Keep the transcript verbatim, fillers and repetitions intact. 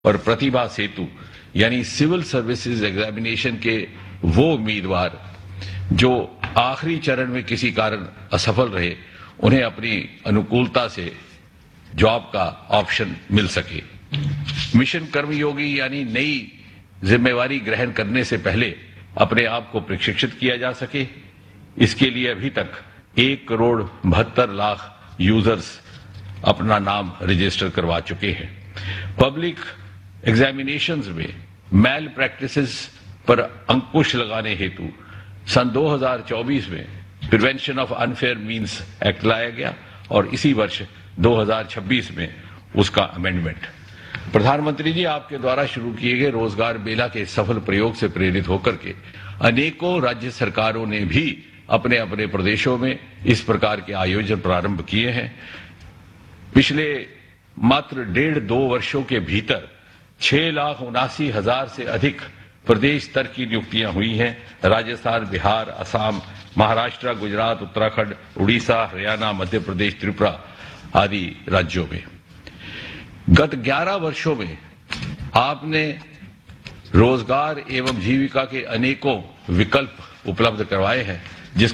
और प्रतिभा सेतु यानी civil services examination के वो उम्मीदवार जो आखिरी चरण में किसी कारण असफल रहे, उन्हें अपनी अनुकूलता से जॉब का ऑप्शन मिल सके। मिशन कर्मयोगी यानी नई जिम्मेवारी ग्रहण करने से पहले अपने आप को प्रशिक्षित किया जा सके। इसके लिए अभी तक एक करोड़ बहत्तर लाख यूजर्स अपना नाम रजिस्टर करवा चुके हैं। पब्लिक एग्जामिनेशंस में मैल प्रैक्टिसेस पर अंकुश लगाने हेतु सन दो हज़ार चौबीस में prevention of unfair means act लाया गया और इसी वर्ष दो हज़ार छब्बीस में उसका अमेंडमेंट। प्रधानमंत्री जी, आपके द्वारा शुरू किए गए रोजगार मेला के सफल प्रयोग से प्रेरित होकर के अनेकों राज्य सरकारों ने भी अपने अपने प्रदेशों में इस प्रकार के आयोजन प्रारंभ किए हैं। पिछले मात्र डेढ़ दो वर्षों के भीतर छह लाख उनासी हजार से अधिक प्रदेश स्तर की नियुक्तियां हुई हैं। राजस्थान, बिहार, असम, महाराष्ट्र, गुजरात, उत्तराखंड, उड़ीसा, हरियाणा, मध्य प्रदेश, त्रिपुरा आदि राज्यों में। गत ग्यारह वर्षों में आपने रोजगार एवं जीविका के अनेकों विकल्प उपलब्ध करवाए हैं।